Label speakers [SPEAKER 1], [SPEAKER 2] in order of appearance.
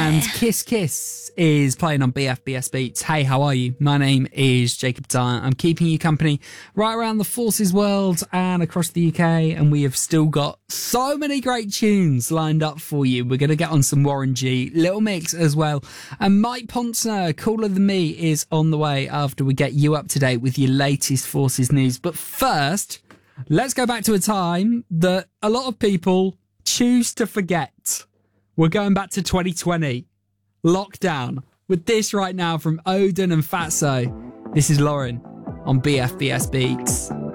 [SPEAKER 1] And Kiss Kiss is playing on BFBS Beats. Hey, how are you? My name is Jacob Dyer. I'm keeping you company right around the Forces world and across the UK, and we have still got so many great tunes lined up for you. We're going to get on some Warren G, Little Mix as well, and Mike Ponsner, Cooler Than Me, is on the way after we get you up to date with your latest Forces news. But first, let's go back to a time that a lot of people choose to forget. We're going back to 2020. Lockdown. With this right now from Odin and Fatso. This is Lauren on BFBS Beats.